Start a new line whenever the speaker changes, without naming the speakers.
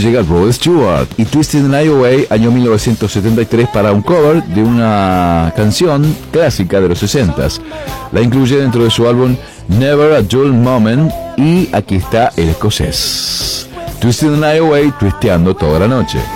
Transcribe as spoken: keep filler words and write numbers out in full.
llega Rod Stewart y Twisted the Night Away, año mil novecientos setenta y tres, para un cover de una canción clásica de los sesentas. La incluye dentro de su álbum Never a Dull Moment y aquí está el escocés. Twisted the Night Away, twisteando toda la noche.